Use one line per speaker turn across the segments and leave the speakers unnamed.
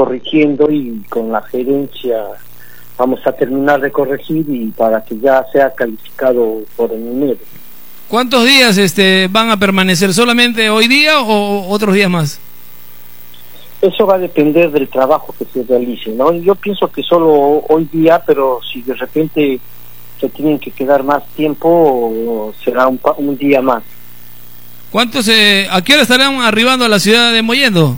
corrigiendo y con la gerencia vamos a terminar de corregir y para que ya sea calificado por el enero.
¿Cuántos días van a permanecer? ¿Solamente hoy día o otros días más?
Eso va a depender del trabajo que se realice, ¿no? Yo pienso que solo hoy día, pero si de repente se tienen que quedar más tiempo, será un día más.
¿Cuántos, a qué hora estarán arribando a la ciudad de Mollendo?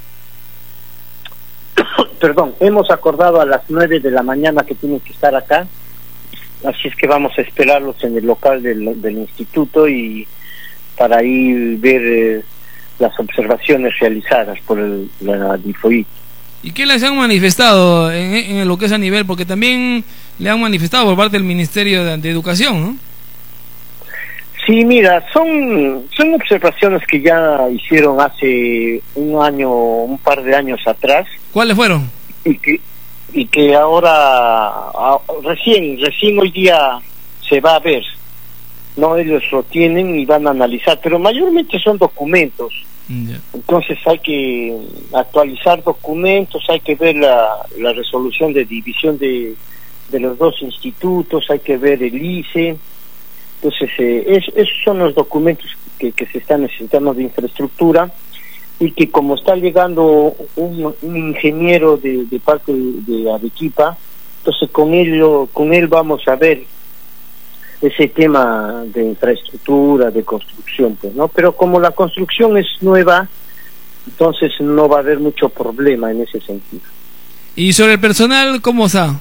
Perdón, hemos acordado a las 9 de la mañana que tienen que estar acá, así es que vamos a esperarlos en el local del instituto y para ir ver las observaciones realizadas por la DIFOIT.
¿Y qué les han manifestado en lo que es a nivel? Porque también le han manifestado por parte del Ministerio de Educación, ¿no?
Sí, mira, son observaciones que ya hicieron hace un par de años atrás.
¿Cuáles fueron?
Y que ahora, recién hoy día se va a ver. No, ellos lo tienen y van a analizar, pero mayormente son documentos.
Yeah.
Entonces hay que actualizar documentos, hay que ver la resolución de división de los dos institutos, hay que ver el ICE. Entonces esos son los documentos que se están necesitando de infraestructura, y que como está llegando un ingeniero de parte de Arequipa, entonces con él vamos a ver ese tema de infraestructura, de construcción, pues, ¿no? Pero como la construcción es nueva, entonces no va a haber mucho problema en ese sentido.
¿Y sobre el personal, cómo está?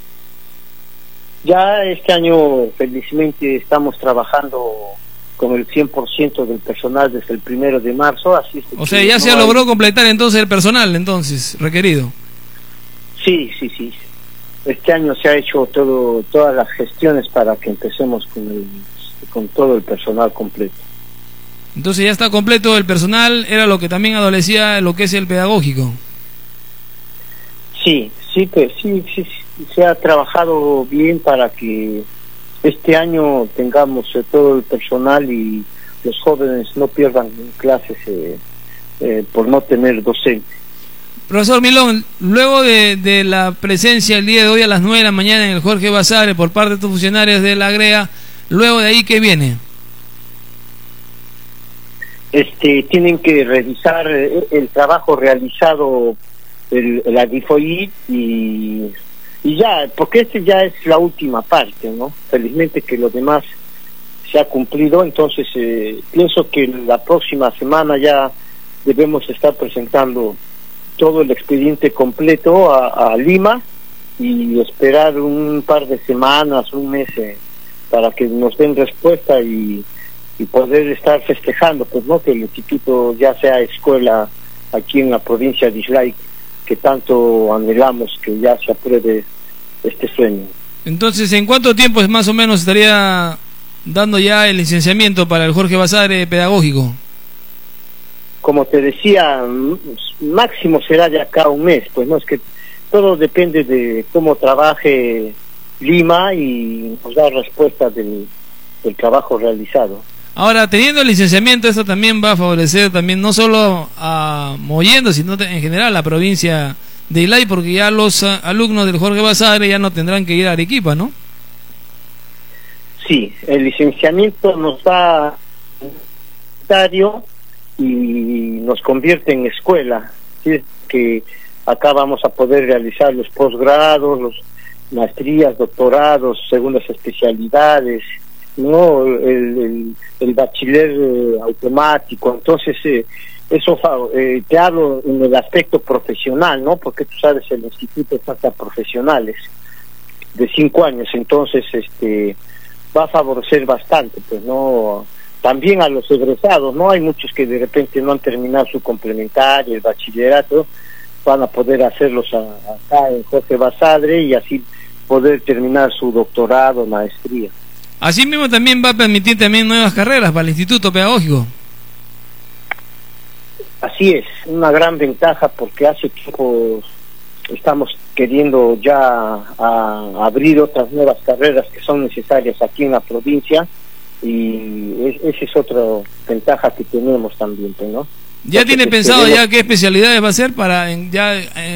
Ya este año, felizmente, estamos trabajando con el 100% del personal desde el 1 de marzo, así es.
O sea, ya se logró completar entonces el personal requerido.
Sí. Este año se ha hecho todas las gestiones para que empecemos con todo el personal completo.
Entonces ya está completo el personal, era lo que también adolecía lo que es el pedagógico.
Sí, se ha trabajado bien para que este año tengamos todo el personal y los jóvenes no pierdan clases por no tener docente.
Profesor Milón, luego de la presencia el día de hoy a las 9 de la mañana en el Jorge Basadre por parte de tus funcionarios de la GREA, luego de ahí, ¿qué viene?
Tienen que revisar el trabajo realizado la DIFOIT y ya, porque ya es la última parte, ¿no? Felizmente que lo demás se ha cumplido, entonces pienso que la próxima semana ya debemos estar presentando todo el expediente completo a Lima y esperar un par de semanas, un mes, para que nos den respuesta y poder estar festejando, pues, ¿no? Que el instituto ya sea escuela aquí en la provincia de Islay, que tanto anhelamos que ya se apruebe este sueño.
Entonces, ¿en cuánto tiempo más o menos estaría dando ya el licenciamiento para el Jorge Basadre pedagógico?
Como te decía, máximo será de acá a un mes, pues, no, es que todo depende de cómo trabaje Lima y nos da respuesta del trabajo realizado.
Ahora, teniendo el licenciamiento, esto también va a favorecer también no solo a Mollendo, sino en general a la provincia de Islay, porque ya los alumnos del Jorge Basadre ya no tendrán que ir a Arequipa, ¿no?
Sí, el licenciamiento nos da y nos convierte en escuela, ¿sí? Que acá vamos a poder realizar los posgrados, los maestrías, doctorados, segundas especialidades, no el bachiller automático. Entonces eso te hablo en el aspecto profesional, no, porque tú sabes, el instituto trata profesionales de 5 años, entonces va a favorecer bastante, pues, no, también a los egresados, no, hay muchos que de repente no han terminado su complementario, el bachillerato, van a poder hacerlos acá en Jorge Basadre y así poder terminar su doctorado, maestría.
Así mismo también va a permitir también nuevas carreras para el Instituto Pedagógico.
Así es, una gran ventaja, porque hace tiempo estamos queriendo ya abrir otras nuevas carreras que son necesarias aquí en la provincia, y esa es otra ventaja que tenemos también, ¿no?
¿Ya tiene pensado ya qué especialidades va a hacer para